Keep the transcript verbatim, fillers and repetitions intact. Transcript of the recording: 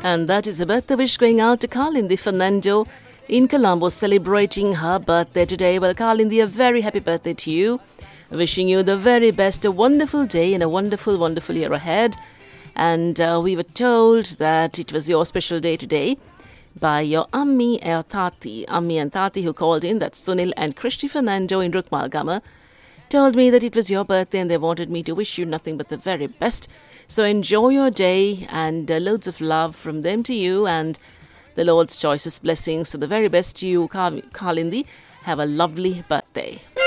And that is a birthday wish going out to Kalindi Fernando in Colombo, celebrating her birthday today. Well, Kalindi, a very happy birthday to you. Wishing you the very best, a wonderful day and a wonderful, wonderful year ahead. And uh, we were told that it was your special day today by your Ammi and Tati. Ammi and Tati who called in, that's Sunil and Christy Fernando in Rukmalgama, told me that it was your birthday and they wanted me to wish you nothing but the very best. So enjoy your day and uh, loads of love from them to you and the Lord's choicest blessings. So the very best to you, Kalindi. Have a lovely birthday.